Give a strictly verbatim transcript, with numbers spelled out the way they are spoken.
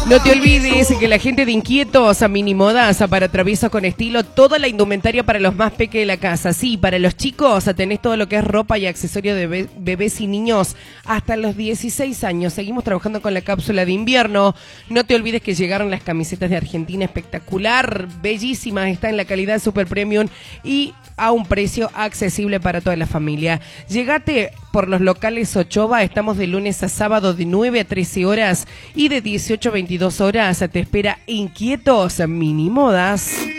No te olvides que la gente de Inquietos a Minimodas para traviesos con estilo, toda la indumentaria para los más pequeños de la casa. Sí, para los chicos tenés todo lo que es ropa y accesorios de bebé, bebés y niños hasta los dieciséis años. Seguimos trabajando con la cápsula de invierno. No te olvides que llegaron las camisetas de Argentina, espectacular, bellísimas, está en la calidad super premium y a un precio accesible para toda la familia. Llegate por los locales Ochoa, estamos de lunes a sábado de nueve a trece horas y de dieciocho a veintidós horas. Te espera Inquietos Minimodas.